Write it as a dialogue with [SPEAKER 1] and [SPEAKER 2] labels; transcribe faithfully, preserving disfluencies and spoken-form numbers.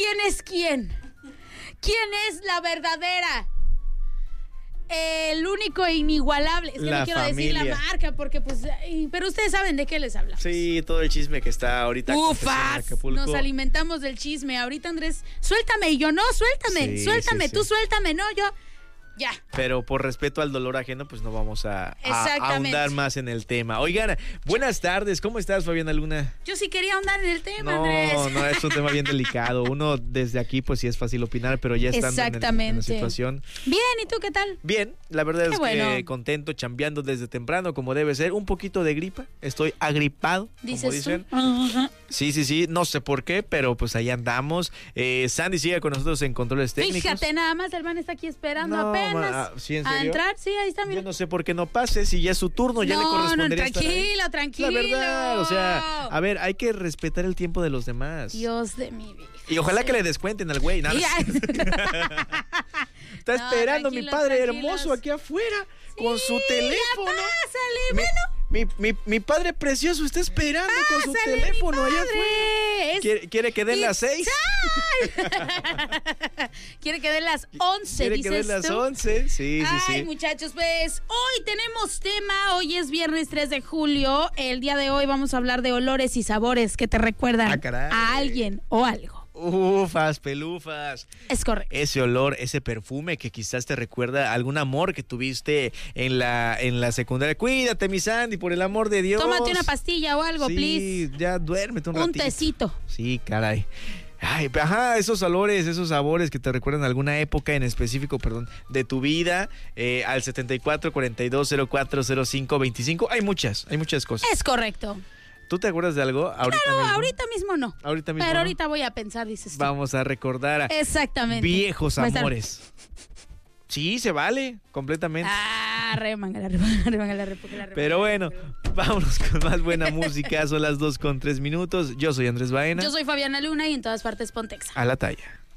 [SPEAKER 1] ¿quién es quién? ¿Quién es la verdadera? El único e inigualable. Es que
[SPEAKER 2] la
[SPEAKER 1] no quiero
[SPEAKER 2] familia.
[SPEAKER 1] decir la marca porque pues... Pero ustedes saben de qué les hablamos.
[SPEAKER 2] Sí, todo el chisme que está ahorita.
[SPEAKER 1] ¡Ufas! Nos alimentamos del chisme. Ahorita, Andrés, suéltame. Y yo, no, suéltame.
[SPEAKER 2] Sí,
[SPEAKER 1] suéltame,
[SPEAKER 2] sí,
[SPEAKER 1] tú
[SPEAKER 2] sí.
[SPEAKER 1] suéltame. No, yo... Ya.
[SPEAKER 2] Pero por respeto al dolor ajeno, pues no vamos a, a ahondar más en el tema. Oigan, buenas tardes. ¿Cómo estás, Fabiana Luna?
[SPEAKER 1] Yo sí quería ahondar en el tema,
[SPEAKER 2] no,
[SPEAKER 1] Andrés.
[SPEAKER 2] No, no, es un tema bien delicado. Uno desde aquí, pues sí es fácil opinar, pero ya estando en, el, en la situación.
[SPEAKER 1] Bien, ¿y tú qué tal?
[SPEAKER 2] Bien, la verdad
[SPEAKER 1] qué
[SPEAKER 2] es
[SPEAKER 1] bueno.
[SPEAKER 2] que contento, chambeando desde temprano, como debe ser. Un poquito de gripa. Estoy agripado,
[SPEAKER 1] ¿Dices
[SPEAKER 2] como dicen.
[SPEAKER 1] Tú? Uh-huh.
[SPEAKER 2] Sí, sí, sí. No sé por qué, pero pues ahí andamos. Eh, Sandy sigue con nosotros en controles técnicos.
[SPEAKER 1] Fíjate, nada más el man está aquí esperando
[SPEAKER 2] no,
[SPEAKER 1] apenas.
[SPEAKER 2] Ma, ¿sí, en serio?
[SPEAKER 1] A entrar, sí, ahí está, mira.
[SPEAKER 2] Yo no sé por qué no pase, si ya es su turno, ya
[SPEAKER 1] no,
[SPEAKER 2] le correspondería
[SPEAKER 1] no, tranquilo,
[SPEAKER 2] estar
[SPEAKER 1] tranquilo.
[SPEAKER 2] La verdad, o sea, a ver, hay que respetar el tiempo de los demás.
[SPEAKER 1] Dios de mi vida.
[SPEAKER 2] Y ojalá sí. que le descuenten al güey, nada. Está no, esperando mi padre hermoso aquí afuera sí, con su teléfono.
[SPEAKER 1] Pásale,
[SPEAKER 2] mi,
[SPEAKER 1] bueno.
[SPEAKER 2] Mi, mi, mi padre precioso está esperando pásale, con su teléfono allá afuera. Es... ¿Quiere, ¿Quiere que den las seis?
[SPEAKER 1] ¿Quiere que den las once?
[SPEAKER 2] ¿Quiere
[SPEAKER 1] dices
[SPEAKER 2] que den las
[SPEAKER 1] tú?
[SPEAKER 2] once? Sí, sí,
[SPEAKER 1] Ay,
[SPEAKER 2] sí.
[SPEAKER 1] muchachos, pues hoy tenemos tema. Hoy es viernes tres de julio. El día de hoy vamos a hablar de olores y sabores que te recuerdan
[SPEAKER 2] ah,
[SPEAKER 1] a alguien o algo.
[SPEAKER 2] Ufas, pelufas.
[SPEAKER 1] Es correcto.
[SPEAKER 2] Ese olor, ese perfume que quizás te recuerda a algún amor que tuviste en la, en la secundaria. Cuídate, mi Sandy, por el amor de Dios.
[SPEAKER 1] Tómate una pastilla o algo,
[SPEAKER 2] sí,
[SPEAKER 1] please.
[SPEAKER 2] Sí, ya duérmete un
[SPEAKER 1] Un
[SPEAKER 2] ratito.
[SPEAKER 1] tecito.
[SPEAKER 2] Sí, caray. Ay, ajá, esos olores, esos sabores que te recuerdan a alguna época en específico, perdón, de tu vida, eh, al setenta y cuatro, cuarenta y dos, cero cuatro, cero cinco, veinticinco. Hay muchas, hay muchas cosas.
[SPEAKER 1] Es correcto.
[SPEAKER 2] ¿Tú te acuerdas de algo? ¿Ahorita
[SPEAKER 1] claro,
[SPEAKER 2] mismo?
[SPEAKER 1] ahorita mismo no.
[SPEAKER 2] Ahorita mismo
[SPEAKER 1] Pero
[SPEAKER 2] no.
[SPEAKER 1] ahorita voy a pensar, dices tú.
[SPEAKER 2] Vamos a recordar a
[SPEAKER 1] Exactamente.
[SPEAKER 2] viejos amores. Sí, se vale, completamente.
[SPEAKER 1] Ah, remanga la remanga, remanga la remanga.
[SPEAKER 2] Pero bueno, vámonos con más buena música. Son las dos con tres minutos. Yo soy Andrés Baena.
[SPEAKER 1] Yo soy Fabiana Luna y en todas partes Pontexa.
[SPEAKER 2] A la talla.